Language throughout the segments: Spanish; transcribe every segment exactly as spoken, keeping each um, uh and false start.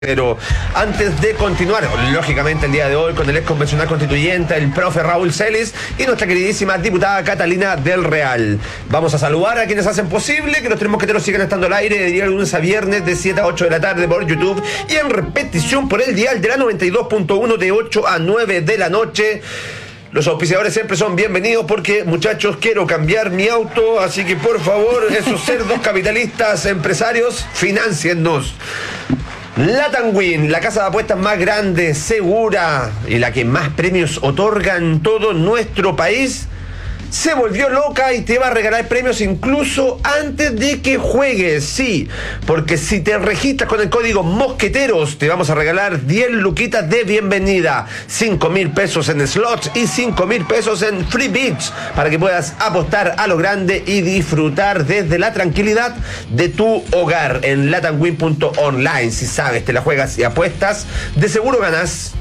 Pero antes de continuar, lógicamente el día de hoy con el ex convencional constituyente, el profe Raúl Celis y nuestra queridísima diputada Catalina del Real. Vamos a saludar a quienes hacen posible que los tres mosqueteros sigan estando al aire de día lunes a viernes de siete a ocho de la tarde por YouTube y en repetición por el dial de la noventa y dos punto uno de ocho a nueve de la noche. Los auspiciadores siempre son bienvenidos porque, muchachos, quiero cambiar mi auto, así que por favor, esos cerdos capitalistas empresarios, financiennos. Latam Win, la casa de apuestas más grande, segura y la que más premios otorga en todo nuestro país, se volvió loca y te va a regalar premios incluso antes de que juegues. Sí, porque si te registras con el código Mosqueteros, te vamos a regalar diez luquitas de bienvenida, cinco mil pesos en slots y cinco mil pesos en free bets, para que puedas apostar a lo grande y disfrutar desde la tranquilidad de tu hogar en latam win punto online. Si sabes, te la juegas y apuestas, de seguro ganas.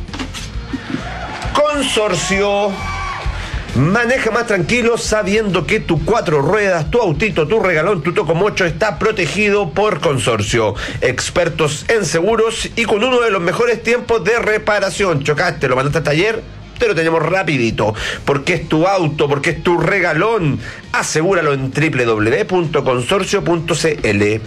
Consorcio. Maneja más tranquilo sabiendo que tu cuatro ruedas, tu autito, tu regalón, tu tocomocho está protegido por Consorcio. Expertos en seguros y con uno de los mejores tiempos de reparación. Chocaste, lo mandaste al taller, te lo tenemos rapidito. Porque es tu auto, porque es tu regalón. Asegúralo en doble u doble u doble u punto consorcio punto c l.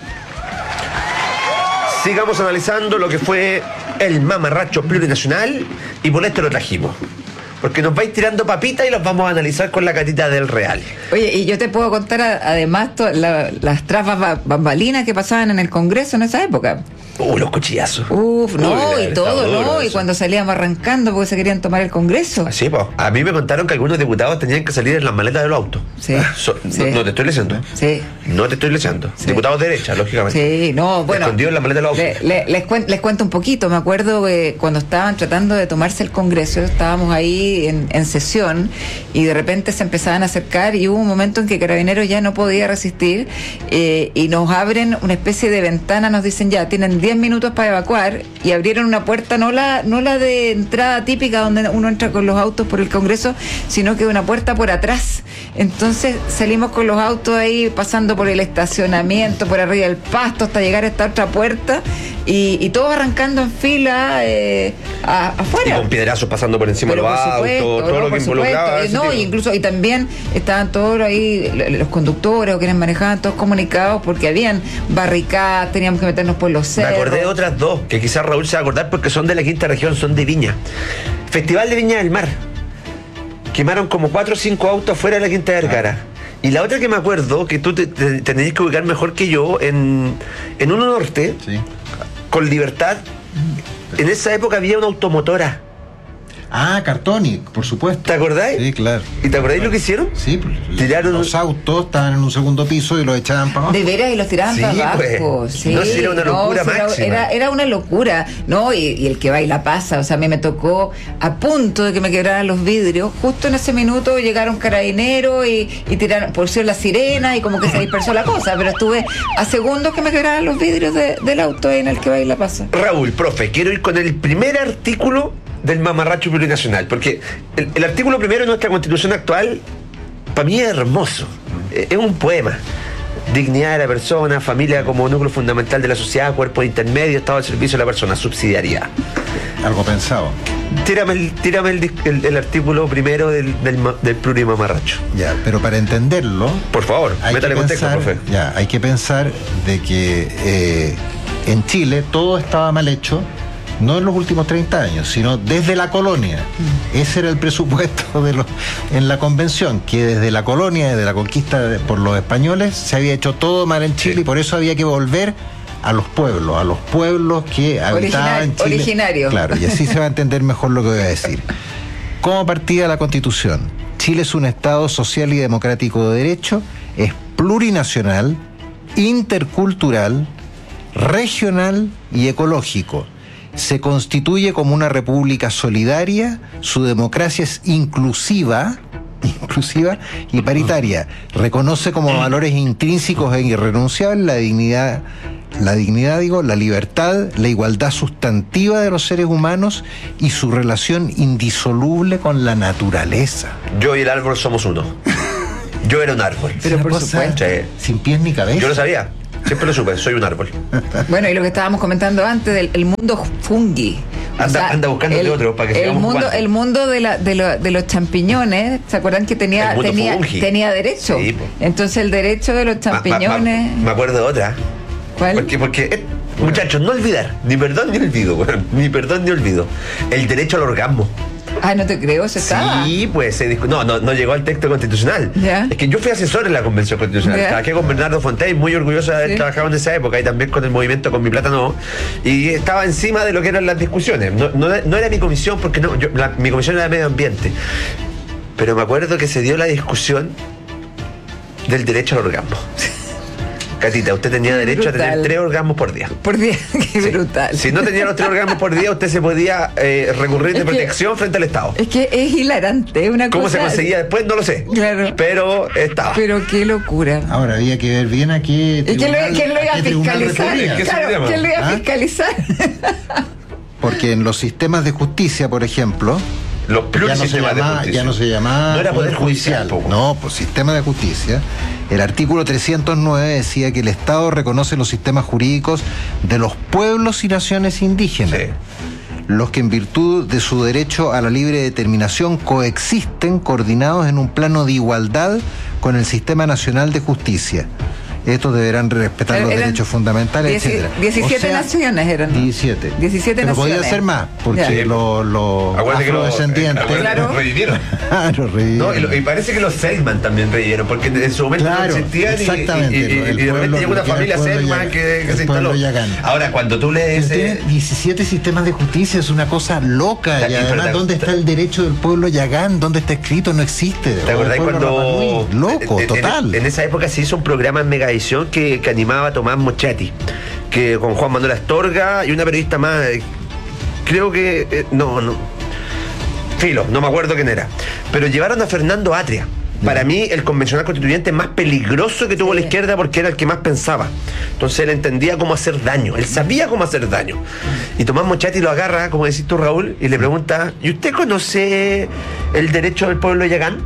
Sigamos analizando lo que fue el mamarracho plurinacional y por esto lo trajimos. Porque nos vais tirando papitas y los vamos a analizar con la Catita del Real. Oye, y yo te puedo contar además to, la, las trabas bambalinas que pasaban en el Congreso en esa época. Uh, los cuchillazos. Uf, no, Uy, y todo, ¿no? eso. Y cuando salíamos arrancando porque se querían tomar el Congreso. Así, pues. A mí me contaron que algunos diputados tenían que salir en las maletas del auto. Sí. So, sí. No, no te estoy leyendo. Sí. No te estoy leyendo. Sí. Diputados de derecha, lógicamente. Sí, no, bueno. Escondidos en la maleta del auto. Le, le, les, cuen, les cuento un poquito. Me acuerdo que cuando estaban tratando de tomarse el Congreso, estábamos ahí en, en sesión y de repente se empezaban a acercar y hubo un momento en que Carabineros ya no podía resistir eh, y nos abren una especie de ventana, nos dicen ya, tienen diez minutos para evacuar y abrieron una puerta, no la, no la de entrada típica donde uno entra con los autos por el Congreso, sino que una puerta por atrás. Entonces salimos con los autos ahí pasando por el estacionamiento, por arriba del pasto hasta llegar a esta otra puerta y, y todos arrancando en fila eh, a, afuera. Y con piedrazos pasando por encima de los autos, todo no, lo que involucraba. Eh, no, y incluso, y también estaban todos ahí, los conductores o quienes manejaban, todos comunicados porque habían barricadas, teníamos que meternos por los cerros. Me acordé de otras dos, que quizás Raúl se va a acordar porque son de la quinta región, son de Viña. Festival de Viña del Mar. Quemaron como cuatro o cinco autos afuera de la Quinta de Vergara. Y la otra que me acuerdo, que tú te, te, te tenías que ubicar mejor que yo, en, en Uno Norte, sí, con Libertad, en esa época había una automotora. Ah, Cartonic, por supuesto. ¿Te acordáis? Sí, claro. ¿Y te acordáis lo que hicieron? Sí, tiraron los autos estaban en un segundo piso y los echaban para abajo. De veras, y los tiraban sí, para abajo. Pues. Sí, no, si era una locura no, máxima. Era, era una locura, ¿no? Y, y el que baila pasa. O sea, a mí me tocó a punto de que me quebraran los vidrios. Justo en ese minuto llegaron carabineros y, y tiraron, pusieron la sirena y como que se dispersó la cosa. Pero estuve a segundos que me quebraran los vidrios de, del auto en el que baila pasa. Raúl, profe, quiero ir con el primer artículo del mamarracho plurinacional, porque el, el artículo primero de nuestra Constitución actual para mí es hermoso, es un poema. Dignidad de la persona, familia como núcleo fundamental de la sociedad, cuerpo intermedio, estado al servicio de la persona, subsidiariedad. Algo pensado. Tírame el, tírame el, el, el artículo primero del, del, del plurimamarracho. Ya, pero para entenderlo, por favor, métale contexto, profe. Ya, hay que pensar de que eh, en Chile todo estaba mal hecho. No en los últimos treinta años, sino desde la colonia. Mm. Ese era el presupuesto de los, en la convención, que desde la colonia, desde la conquista de, por los españoles, se había hecho todo mal en Chile, sí, y por eso había que volver a los pueblos, a los pueblos que habitaban en Chile. Originario. Claro, y así se va a entender mejor lo que voy a decir. ¿Cómo partía la Constitución? Chile es un Estado social y democrático de derecho, es plurinacional, intercultural, regional y ecológico. Se constituye como una república solidaria, su democracia es inclusiva, inclusiva y paritaria. Reconoce como valores intrínsecos e irrenunciables la dignidad, la dignidad, digo, la libertad, la igualdad sustantiva de los seres humanos y su relación indisoluble con la naturaleza. Yo y el árbol somos uno. Yo era un árbol. Pero por supuesto. Sin pies ni cabeza. Yo lo sabía. Siempre lo supe, soy un árbol. Bueno, y lo que estábamos comentando antes del el mundo fungi. Anda, O sea, anda buscando el, de otro para que el sigamos mundo jugando. El mundo de, la, de, lo- de los champiñones, ¿se acuerdan que tenía El mundo tenía, fungi. tenía derecho? Sí, po. Entonces el derecho de los Ma- ma- ma- champiñones... me acuerdo de otra. ¿Cuál? Porque, porque eh, muchachos, no olvidar, ni perdón ni olvido, weón, ni perdón ni olvido. El derecho al orgasmo. Ah, no te creo, se estaba. Sí, pues se discu- no, no, no llegó al texto constitucional. Ya. Es que yo fui asesor en la Convención Constitucional. Ya. Trabajé con Bernardo Fontaine, muy orgulloso de haber Sí. trabajado en esa época y también con el movimiento Con Mi Plata No. Y estaba encima de lo que eran las discusiones. No, no, no era mi comisión porque no, yo, la- mi comisión era de medio ambiente. Pero me acuerdo que se dio la discusión del derecho al orgasmo. Catita, usted tenía derecho Brutal. a tener tres orgasmos por día. Por día, qué Sí. brutal. Si no tenía los tres orgasmos por día, usted se podía eh, recurrir de Es que- protección frente al Estado. Es que es hilarante, es una ¿Cómo cosa... se conseguía después? No lo sé. Claro. Pero estaba. Pero qué locura. Ahora había que ver bien a qué ¿Y quién lo, tribunal- quién lo iba a qué tribunal fiscalizar? recurría. ¿Qué se Claro, llama? ¿quién lo iba a ¿Ah? fiscalizar? Porque en los sistemas de justicia, por ejemplo, Los ya no, se plurisistemas de llama, justicia. ya no se llama No era poder judicial, po. No, pues sistema de justicia. El artículo trescientos nueve decía que el Estado reconoce los sistemas jurídicos de los pueblos y naciones indígenas, Sí. los que en virtud de su derecho a la libre determinación coexisten coordinados en un plano de igualdad con el Sistema Nacional de Justicia. Estos deberán respetar los Eran derechos fundamentales, dieci- etcétera. diecisiete O sea, naciones eran. diecisiete. diecisiete Pero podía naciones. ser más, Ya. porque Sí. los los Acuérdate que los- afrodescendientes. acuérdate que Claro. los revivieron. Claro, revivieron. No, y, lo- y parece que los Selman también revivieron, porque en su momento Claro, no existían y- exactamente, y, y- y el de repente pueblo- llegó una lo que era familia el pueblo Selman Yagán, que, que el se instaló. pueblo Yagán. Ahora, cuando tú lees... Tiene eh, diecisiete sistemas de justicia, es una cosa loca. Ta- Y y además, pero- ¿dónde está el derecho del pueblo Yagán? ¿Dónde está escrito? No existe. ¿Te O acordás el pueblo cuando... Rapa Nui. Loco, en- en- total. En, esa época se hizo un programa en Megavisión que, que animaba a Tomás Mochati, que con Juan Manuel Astorga y una periodista más, eh, creo que... eh, no, no. Filo, no me acuerdo quién era. Pero llevaron a Fernando Atria. Para mí, el convencional constituyente más peligroso que tuvo Sí. la izquierda porque era el que más pensaba. Entonces él entendía cómo hacer daño, él sabía cómo hacer daño. Y Tomás Mochati lo agarra, como decís tú, Raúl, y le pregunta: ¿y usted conoce el derecho del pueblo Yagán?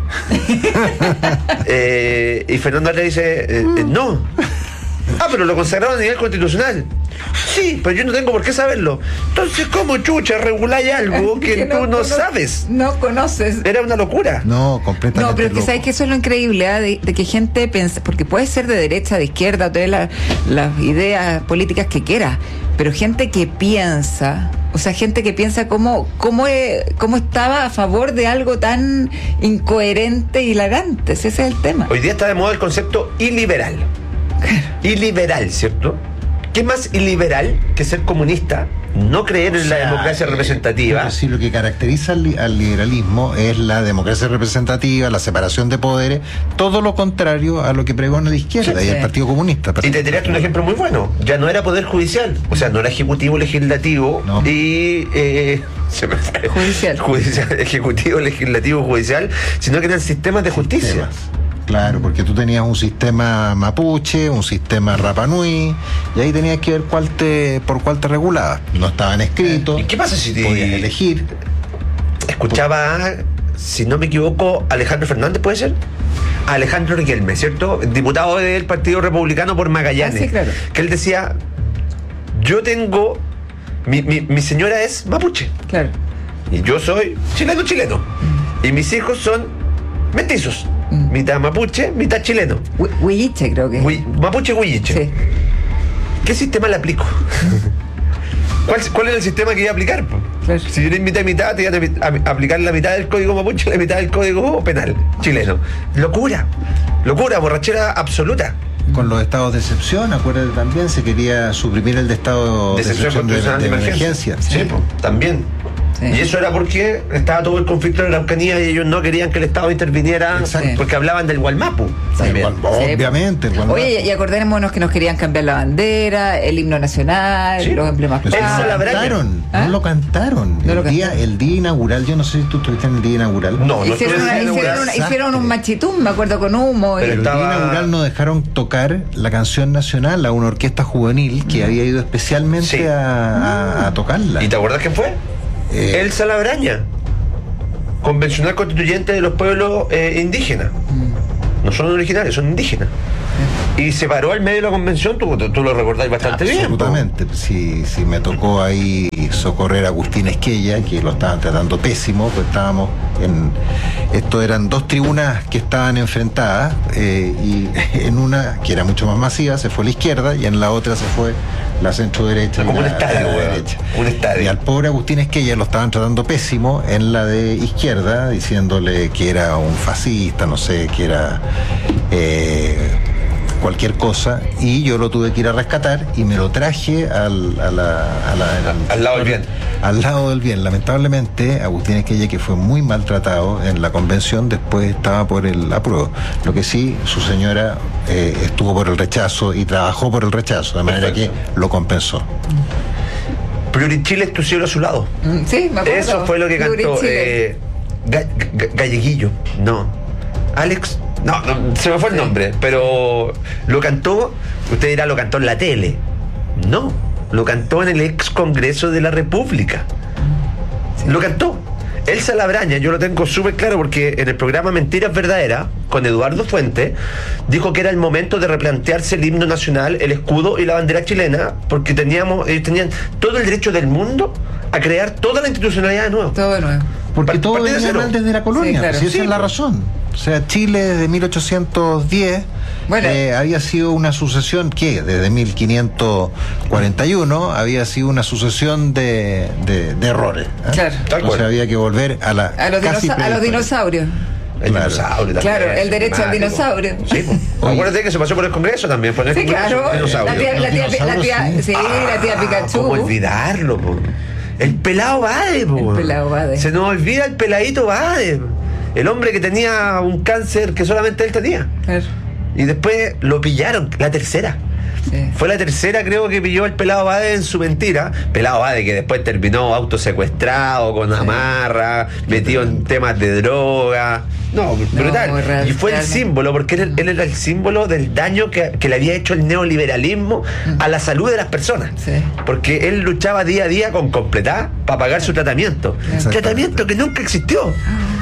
eh, y Fernando Atria dice: eh, eh, no. Ah, pero lo consagraron a nivel constitucional. Sí, pero yo no tengo por qué saberlo. Entonces, ¿cómo chucha reguláis algo que, tú no cono- sabes? No conoces. Era una locura. No, completamente. No, pero es que loco. sabes que eso es lo increíble, ¿ah? de, de que gente piensa, porque puede ser de derecha, de izquierda, todas las, las ideas políticas que quiera, pero gente que piensa, o sea, gente que piensa cómo, cómo, eh, cómo estaba a favor de algo tan incoherente y hilarante, ese es el tema. Hoy día está de moda el concepto iliberal. Iliberal, ¿cierto? ¿Qué más iliberal que ser comunista? No creer en O la sea, democracia eh, representativa. pero sí, lo que caracteriza al, li- al liberalismo es la democracia representativa, la separación de poderes, todo lo contrario a lo que pregona la izquierda Sí, y el sí. Partido Comunista. Y te tiraste un ejemplo muy bueno. Ya no era poder judicial. O sea, no era ejecutivo, legislativo No. y... eh, se me fue. Judicial. Judicial, ejecutivo, legislativo, judicial, sino que eran sistemas de justicia. Sistemas. Claro, porque tú tenías un sistema mapuche, un sistema Rapa Nui, y ahí tenías que ver cuál te, por cuál te regulaba. No estaban escritos. ¿Y qué pasa si te- podías elegir? Escuchaba, si no me equivoco, Alejandro Fernández, ¿puede ser? Alejandro Riquelme, ¿cierto? Diputado del Partido Republicano por Magallanes. Ah, sí, claro. Que él decía: yo tengo, mi, mi, mi señora es mapuche Claro. y yo soy chileno chileno y mis hijos son mestizos, Mm. mitad mapuche, mitad chileno. Hu- Huilliche, creo que. Hui- mapuche huilliche. Sí. ¿Qué sistema le aplico? ¿Cuál, ¿Cuál era el sistema que iba a aplicar? po? Claro. Si yo era mitad y mitad, te iban a a- a aplicar la mitad del código mapuche y la mitad del código penal chileno. Locura. Locura, borrachera absoluta. Con los estados de excepción, acuérdate también, se quería suprimir el de estado de Decepción excepción de, constitucional de de emergencia. emergencia. Sí, po, también. Sí. Y eso era porque estaba todo el conflicto de la Araucanía y ellos no querían que el Estado interviniera. Exacto. Porque hablaban del Gualmapu. También. Igual, obviamente. el Gualmapu. Oye, y y acordémonos que nos querían cambiar la bandera, el himno nacional, Sí. los emblemas Pero Él no se lo la patrios. braña. cantaron, ¿Ah? no lo cantaron. No lo el, día, cantaron. el día inaugural, yo no sé si tú estuviste en el día inaugural. No, no Hicieron, estuve una- en el hicieron, inaugural. una- hicieron un machitum, me acuerdo, con humo. y- Pero Pero el estaba- día inaugural no dejaron tocar la canción nacional a una orquesta juvenil que había ido especialmente Sí. a, a- a tocarla. ¿Y te acuerdas quién fue? Eh, El Salabraña, convencional constituyente de los pueblos eh, indígenas. No son originarios, son indígenas. Y se paró al medio de la convención, tú, tú lo recordáis bastante bien. Absolutamente. Sí, sí, me tocó ahí socorrer a Agustín Esquella, que lo estaban tratando pésimo, pues estábamos en... Esto eran dos tribunas que estaban enfrentadas, eh, y en una, que era mucho más masiva, se fue a la izquierda, y en la otra se fue la centro derecha. Como y un la, estadio, la weón. derecha. Un estadio. Y al pobre Agustín Esquella lo estaban tratando pésimo en la de izquierda, diciéndole que era un fascista, no sé, que era... Eh, cualquier cosa, y yo lo tuve que ir a rescatar y me lo traje al, a la, a la, al, al lado del bien. Al lado del bien. Lamentablemente, Agustín Esquella, que fue muy maltratado en la convención, después estaba por el apruebo. Lo que sí, su señora eh, estuvo por el rechazo y trabajó por el rechazo, de manera Perfecto. que lo compensó. Plurichile es tu cielo a su lado. Sí, me acuerdo. Eso fue lo que cantó eh, Ga- Ga- Galleguillo. No. Alex. No, no, se me fue el nombre, pero lo cantó, usted dirá, lo cantó en la tele. No, lo cantó en el ex Congreso de la República. Sí. Lo cantó. Elsa Labraña, yo lo tengo súper claro porque en el programa Mentiras Verdaderas, con Eduardo Fuente, dijo que era el momento de replantearse el himno nacional, el escudo y la bandera chilena, porque teníamos, ellos tenían todo el derecho del mundo a crear toda la institucionalidad de nuevo. Todo de nuevo. Porque Pa- todo venía mal desde la colonia, Sí, claro. si esa Sí, es la pues. razón. O sea, Chile desde mil ochocientos diez Bueno. eh, había sido una sucesión, ¿qué? Desde mil quinientos cuarenta y uno había sido una sucesión de, de, de errores. ¿eh? Claro. Entonces había que volver a la A los, casi dinosa- a los prehistoria. dinosaurios. El Claro. dinosaurio también. Claro, el derecho al Matemático. dinosaurio. Sí, pues. Oye. Acuérdate que se pasó por el Congreso también. Por el Sí, Congreso, claro. el dinosaurio. La tía, la tía, la tía, Dinosaurios, sí, la tía Ah, Pikachu. ¿cómo olvidarlo, po? El pelado Bade, po. El pelado Bade. Se nos olvida el peladito Bade. El hombre que tenía un cáncer que solamente él tenía. Claro. Y después lo pillaron, la tercera. Sí. Fue la tercera, creo, que pilló el pelado Bade en su mentira. Pelado Bade que después terminó autosecuestrado, con amarra, metido en temas de droga. No, brutal. muy real, y fue el realmente. símbolo, porque él, él era el símbolo del daño que, que le había hecho el neoliberalismo a la salud de las personas. Sí. Porque él luchaba día a día con completar para pagar su tratamiento. Exactamente. Tratamiento que nunca existió.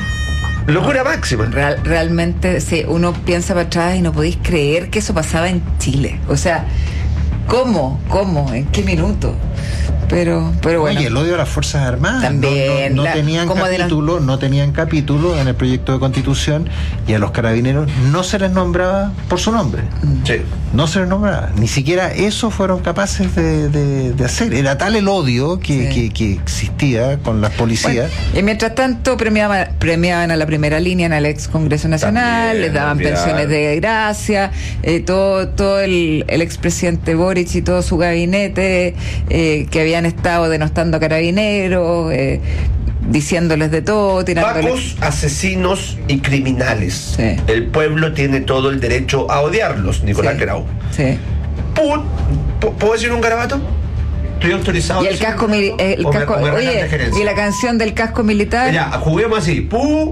Locura máxima. Real- realmente, sí, uno piensa para atrás y no podéis creer que eso pasaba en Chile. O sea, ¿cómo? ¿Cómo? ¿En qué minuto? Pero, pero bueno. Oye, el odio a las Fuerzas Armadas. También, No, no- no la- tenían como de la- capítulo, no tenían capítulo en el proyecto de constitución, y a los carabineros no se les nombraba por su nombre. Sí. No se les nombraba. Ni siquiera eso fueron capaces de, de- de hacer. Era tal el odio que, Sí. que- que existía con las policías. Bueno, y mientras tanto premiaban, premiaban a la primera línea en el ex Congreso Nacional, También, les daban olvidar. pensiones de gracia, eh, todo, todo el, el expresidente Boric y todo su gabinete eh, que habían estado denostando a carabineros, eh, diciéndoles de todo, tirándoles. Pacos, asesinos y criminales. Sí. El pueblo tiene todo el derecho a odiarlos, Nicolás Sí. Grau. Sí. Put- ¿Pu- ¿Puedo decir un garabato? Estoy autorizado. Y el casco mili- eh, el ¿O me- casco, o me regalan oye, deferencia? y la canción del casco militar. Ya, juguemos así. Pu.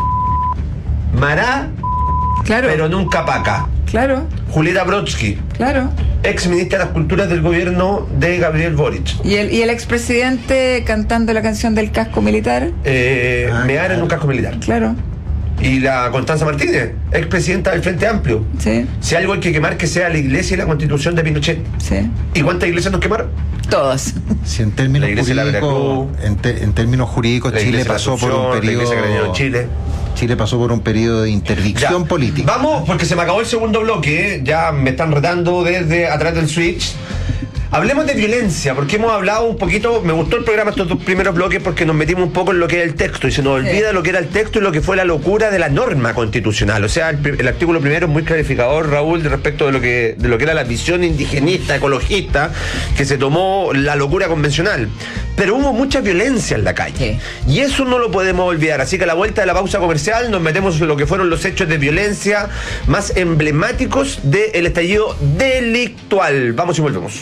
Mará, Claro. pero nunca paca. Claro, Julieta Brodsky, claro. ex ministra de las Culturas del gobierno de Gabriel Boric. Y el, y el expresidente cantando la canción del casco militar. Eh, Ah, Mear en claro. un casco militar. Claro, Y la Constanza Martínez, ex presidenta del Frente Amplio. sí, Si algo hay que quemar, que sea la iglesia y la constitución de Pinochet. sí. ¿Y cuántas iglesias nos quemaron? Todos. Si en términos La Iglesia de la jurídicos, Veracruz, en, te- en términos jurídicos, La Chile iglesia de la pasó por Asunción, un la iglesia que periodo. en Chile. Chile pasó por un periodo de interdicción Ya, política. Vamos, porque se me acabó el segundo bloque, ¿eh? Ya me están retando desde atrás del switch. Hablemos de violencia, porque hemos hablado un poquito, me gustó el programa estos dos primeros bloques porque nos metimos un poco en lo que era el texto y se nos olvida Sí. lo que era el texto y lo que fue la locura de la norma constitucional. O sea, el, pri- el artículo primero es muy clarificador, Raúl, de respecto de lo que de lo que era la visión indigenista, ecologista, que se tomó la locura convencional. Pero hubo mucha violencia en la calle. Sí. Y eso no lo podemos olvidar. Así que a la vuelta de la pausa comercial nos metemos en lo que fueron los hechos de violencia más emblemáticos del estallido delictual. Vamos y volvemos.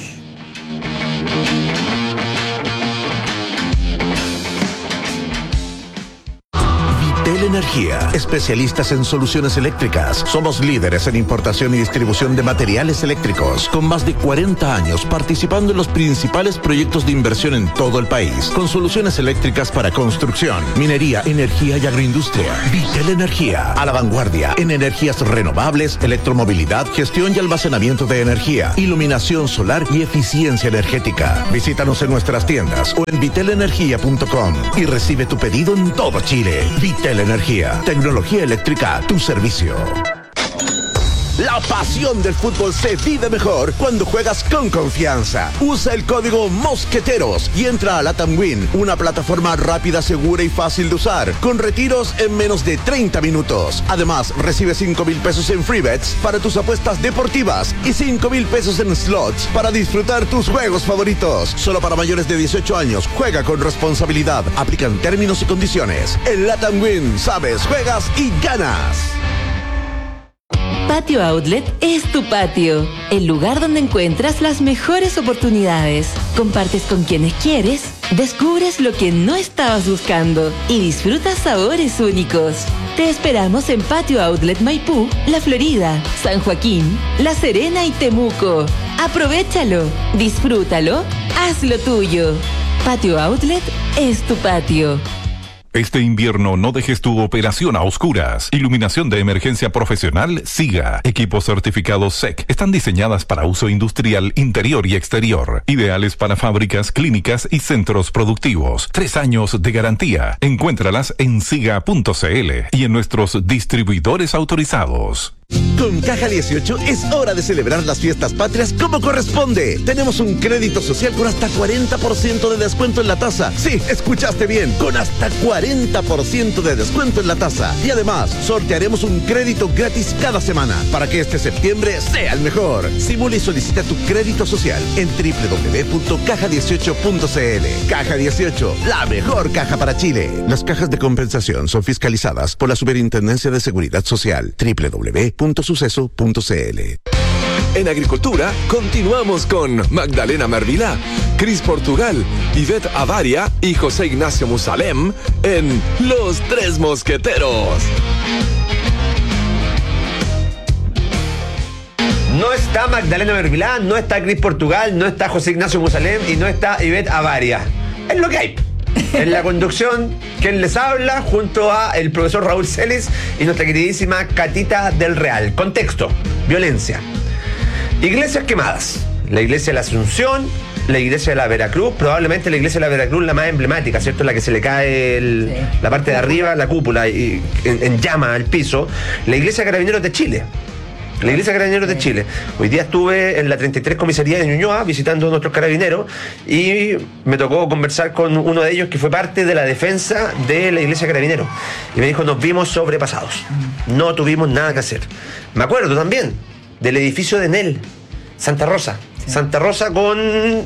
Vitel Energía, especialistas en soluciones eléctricas. Somos líderes en importación y distribución de materiales eléctricos, con más de cuarenta años participando en los principales proyectos de inversión en todo el país, con soluciones eléctricas para construcción, minería, energía y agroindustria. Vitel Energía, a la vanguardia en energías renovables, electromovilidad, gestión y almacenamiento de energía, iluminación solar y eficiencia energética. Visítanos en nuestras tiendas o en vitel energía punto com y recibe tu pedido en todo Chile. Vitel Energía, tecnología eléctrica a tu servicio. La pasión del fútbol se vive mejor cuando juegas con confianza. Usa el código Mosqueteros y entra a Latam Win, una plataforma rápida, segura y fácil de usar, con retiros en menos de treinta minutos. Además, recibe cinco mil pesos en free bets para tus apuestas deportivas y cinco mil pesos en slots para disfrutar tus juegos favoritos. Solo para mayores de dieciocho años. Juega con responsabilidad. Aplican términos y condiciones. En Latam Win, sabes, juegas y ganas. Patio Outlet es tu patio, el lugar donde encuentras las mejores oportunidades. Compartes con quienes quieres, descubres lo que no estabas buscando y disfrutas sabores únicos. Te esperamos en Patio Outlet Maipú, La Florida, San Joaquín, La Serena y Temuco. Aprovechalo, disfrútalo, hazlo tuyo. Patio Outlet es tu patio. Este invierno no dejes tu operación a oscuras. Iluminación de emergencia profesional SIGA. Equipos certificados S E C. Están diseñadas para uso industrial interior y exterior. Ideales para fábricas, clínicas y centros productivos. Tres años de garantía. Encuéntralas en siga punto cl y en nuestros distribuidores autorizados. Con Caja dieciocho es hora de celebrar las fiestas patrias como corresponde. Tenemos un crédito social con hasta cuarenta por ciento de descuento en la tasa. Sí, escuchaste bien, con hasta cuarenta por ciento de descuento en la tasa. Y además, sortearemos un crédito gratis cada semana para que este septiembre sea el mejor. Simula y solicita tu crédito social en doble u doble u doble u punto caja dieciocho punto cl. Caja dieciocho, la mejor caja para Chile. Las cajas de compensación son fiscalizadas por la Superintendencia de Seguridad Social. doble u doble u doble u punto suceso punto cl. En agricultura, continuamos con Magdalena Mervilá, Cris Portugal, Ivette Avaria y José Ignacio Musalem en Los Tres Mosqueteros. No está Magdalena Mervilá, no está Cris Portugal, no está José Ignacio Musalem y no está Ivette Avaria. Es lo que hay. En la conducción, quien les habla, junto a el profesor Raúl Celis y nuestra queridísima Catita del Real. Contexto: violencia. Iglesias quemadas. La iglesia de la Asunción, la iglesia de la Veracruz, probablemente la iglesia de la Veracruz la más emblemática, ¿cierto? La que se le cae el, sí. la parte de arriba, la cúpula, y, en, en llama al piso. La iglesia de Carabineros de Chile. La Iglesia de Carabineros de Chile. Hoy día estuve en la treinta y tres Comisaría de Ñuñoa visitando a nuestros carabineros y me tocó conversar con uno de ellos que fue parte de la defensa de la Iglesia de Carabineros. Y me dijo, nos vimos sobrepasados. No tuvimos nada que hacer. Me acuerdo también del edificio de Enel, Santa Rosa. Sí. Santa Rosa con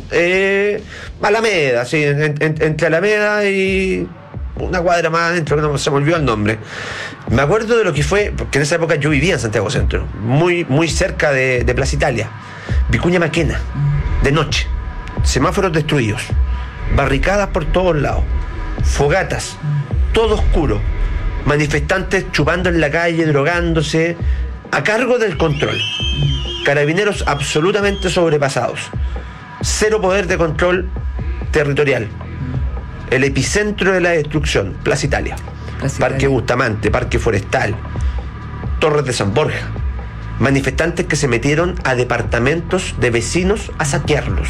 eh, Alameda, sí, en, en, entre Alameda y una cuadra más adentro, que no se me olvidó el nombre. Me acuerdo de lo que fue, porque en esa época yo vivía en Santiago Centro, muy, muy cerca de, de Plaza Italia. Vicuña Maquena, de noche, semáforos destruidos, barricadas por todos lados, fogatas, todo oscuro, manifestantes chupando en la calle, drogándose, a cargo del control. Carabineros absolutamente sobrepasados, cero poder de control territorial. El epicentro de la destrucción, Plaza Italia, Plaza Parque Italia. Bustamante, Parque Forestal, Torres de San Borja. Manifestantes que se metieron a departamentos de vecinos a saquearlos.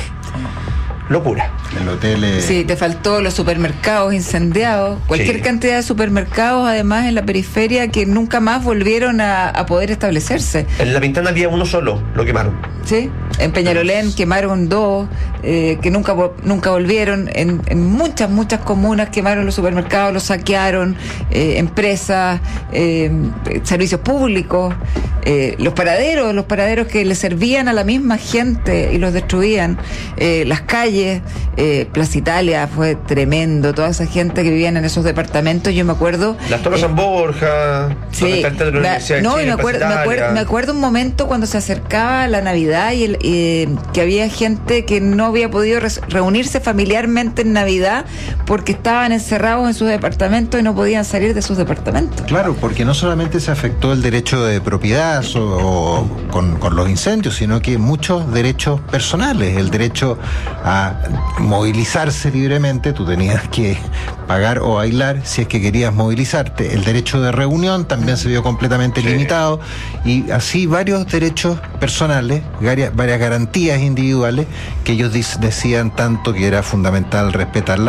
Locura. El hotel es... Sí, te faltó los supermercados incendiados, cualquier sí. cantidad de supermercados además en la periferia que nunca más volvieron a, a poder establecerse. En La Pintana había uno solo, lo quemaron. Sí, en Peñalolén quemaron dos, eh, que nunca nunca volvieron. En, en muchas, muchas comunas quemaron los supermercados, los saquearon, eh, empresas, eh, servicios públicos, eh, los paraderos, los paraderos que le servían a la misma gente y los destruían, eh, las calles. eh, Plaza Italia fue tremendo, toda esa gente que vivían en esos departamentos, yo me acuerdo... Las Torres eh, San Borja, sí, donde está el Teatro de la la, Universidad de no, Chile, y me acuerdo, Plaza me, acuerdo, Italia. me acuerdo un momento cuando se acercaba la Navidad y el, eh, que había gente que no había podido res- reunirse familiarmente en Navidad porque estaban encerrados en sus departamentos y no podían salir de sus departamentos. Claro, porque no solamente se afectó el derecho de propiedad o, o con, con los incendios, sino que muchos derechos personales, el derecho a movilizarse libremente, tú tenías que pagar o bailar si es que querías movilizarte, el derecho de reunión también se vio completamente Sí. limitado, y así varios derechos personales, varias, varias garantías individuales que ellos dis- decían tanto que era fundamental respetar